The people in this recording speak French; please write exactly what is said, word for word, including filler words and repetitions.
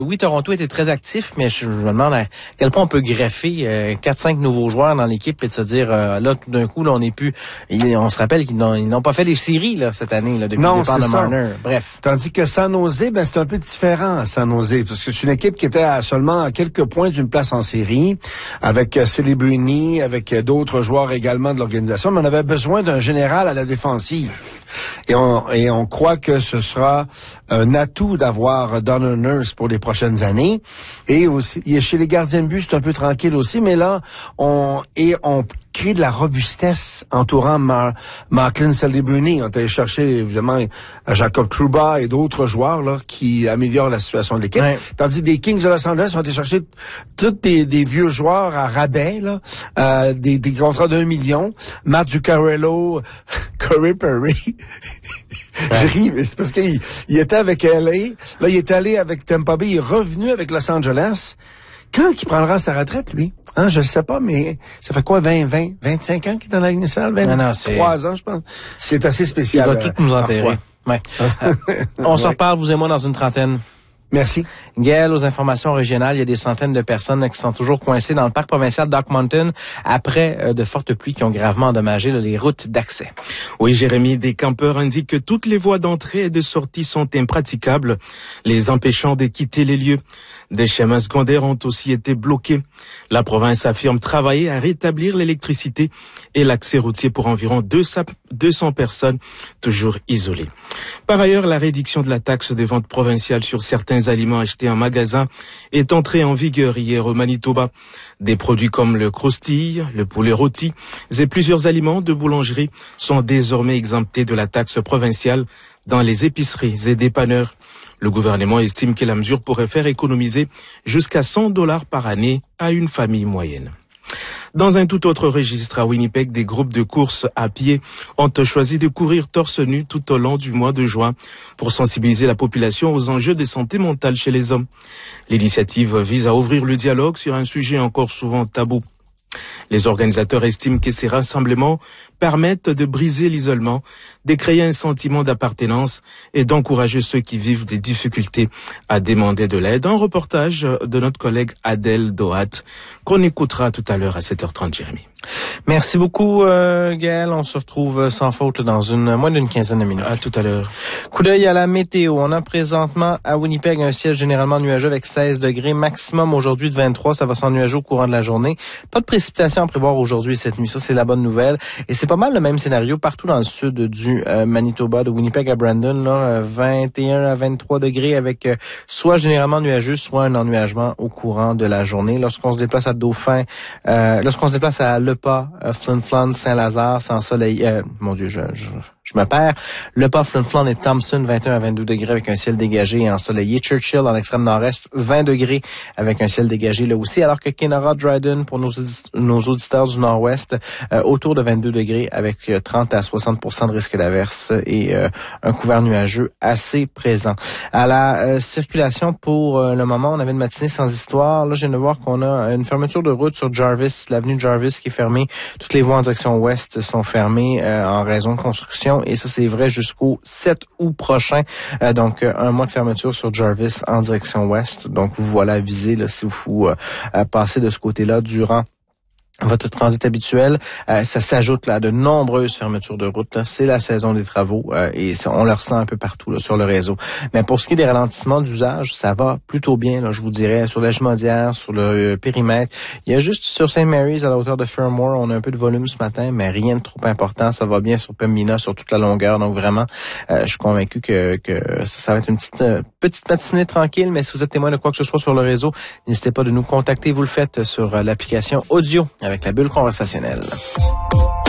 Oui, Toronto était très actif, mais je me demande à quel point on peut greffer euh, quatre cinq nouveaux joueurs dans l'équipe et de se dire, euh, là, tout d'un coup, là, on n'est plus... On se rappelle qu'ils n'ont, ils n'ont pas fait les séries là, cette année, là, depuis non, le départ de ça. Marner. Bref. Tandis que San Jose, ben, c'est un peu différent à San Jose, parce que c'est une équipe qui était à seulement à quelques points d'une place en série, avec euh, Celebrini, avec euh, d'autres joueurs également de l'organisation, mais on avait besoin d'un général à la défensive. Et on, et on croit que ce sera un atout d'avoir Donna Nurse pour les prochaines années. Et aussi, chez les gardiens de but, c'est un peu tranquille aussi, mais là, on et on crée de la robustesse entourant Mar- Marklin Celebrini. On est allé chercher, évidemment, Jacob Trouba et d'autres joueurs là qui améliorent la situation de l'équipe. Ouais. Tandis que les Kings de Los Angeles ont été chercher tous des, des vieux joueurs à rabais, là, euh, des, des contrats d'un million. Matt Zuccarello, Corey Perry. Ouais. Je ris, mais c'est parce qu'il il était avec L A. Là, il est allé avec Tampa Bay. Il est revenu avec Los Angeles. Quand il prendra sa retraite, lui? Hein, je ne sais pas, mais ça fait quoi, vingt, vingt, vingt-cinq ans qu'il est dans la Ligue nationale? vingt-trois ans, je pense. C'est assez spécial. Il va tout nous enterrer. Ouais. euh, on s'en reparle, vous et moi, dans une trentaine. Merci. Gaël, aux informations régionales, il y a des centaines de personnes qui sont toujours coincées dans le parc provincial Dock Mountain après euh, de fortes pluies qui ont gravement endommagé là, les routes d'accès. Oui, Jérémy, des campeurs indiquent que toutes les voies d'entrée et de sortie sont impraticables, les empêchant de quitter les lieux. Des chemins secondaires ont aussi été bloqués. La province affirme travailler à rétablir l'électricité et l'accès routier pour environ deux cents personnes toujours isolées. Par ailleurs, la réduction de la taxe des ventes provinciales sur certains aliments achetés en magasin est entrée en vigueur hier au Manitoba. Des produits comme le croustille, le poulet rôti et plusieurs aliments de boulangerie sont désormais exemptés de la taxe provinciale dans les épiceries et dépanneurs. Le gouvernement estime que la mesure pourrait faire économiser jusqu'à cent dollars par année à une famille moyenne. Dans un tout autre registre, à Winnipeg, des groupes de course à pied ont choisi de courir torse nu tout au long du mois de juin pour sensibiliser la population aux enjeux de santé mentale chez les hommes. L'initiative vise à ouvrir le dialogue sur un sujet encore souvent tabou. Les organisateurs estiment que ces rassemblements permettent de briser l'isolement, de créer un sentiment d'appartenance et d'encourager ceux qui vivent des difficultés à demander de l'aide. Un reportage de notre collègue Adèle Dohat qu'on écoutera tout à l'heure à sept heures trente, Jérémy. Merci beaucoup, euh, Gaël. On se retrouve sans faute dans une moins d'une quinzaine de minutes. À tout à l'heure. Coup d'œil à la météo. On a présentement à Winnipeg un ciel généralement nuageux avec seize degrés, maximum aujourd'hui de vingt-trois. Ça va s'ennuager au courant de la journée. Pas de précipitations à prévoir aujourd'hui et cette nuit. Ça, c'est la bonne nouvelle. Et c'est pas mal le même scénario partout dans le sud du euh, Manitoba, de Winnipeg à Brandon, là, vingt et un à vingt-trois degrés avec euh, soit généralement nuageux, soit un ennuagement au courant de la journée. Lorsqu'on se déplace à Dauphin, euh, lorsqu'on se déplace à Le Pas, euh, Flin Flon, Saint-Lazare, c'est ensoleillé. Euh, mon Dieu, je, je, je me perds. Le Pas, Flin Flon et Thompson, vingt et un à vingt-deux degrés avec un ciel dégagé et ensoleillé. Churchill, en extrême nord-est, vingt degrés avec un ciel dégagé là aussi. Alors que Kenora, Dryden, pour nos, nos auditeurs du nord-ouest, euh, autour de vingt-deux degrés avec trente à soixante pour cent de risque d'averse et euh, un couvert nuageux assez présent. À la euh, circulation, pour euh, le moment, on avait une matinée sans histoire. Là, je viens de voir qu'on a une fermeture de route sur Jarvis, l'avenue Jarvis qui est fermée. Toutes les voies en direction ouest sont fermées euh, en raison de construction et ça, c'est vrai jusqu'au sept août prochain. Euh, donc, euh, un mois de fermeture sur Jarvis en direction ouest. Donc, vous voilà avisé là, si vous euh, passez de ce côté-là durant votre transit habituel. Euh, ça s'ajoute là à de nombreuses fermetures de route. Là. C'est la saison des travaux euh, et ça, on le ressent un peu partout là, sur le réseau. Mais pour ce qui est des ralentissements d'usage, ça va plutôt bien, là, je vous dirais, sur la Jumaudière, sur le euh, périmètre. Il y a juste sur Saint Mary's, à la hauteur de Fermor, on a un peu de volume ce matin, mais rien de trop important. Ça va bien sur Pembina, sur toute la longueur. Donc vraiment, euh, je suis convaincu que, que ça, ça va être une petite, euh, petite matinée tranquille. Mais si vous êtes témoin de quoi que ce soit sur le réseau, n'hésitez pas de nous contacter. Vous le faites sur euh, l'application audio avec la bulle conversationnelle.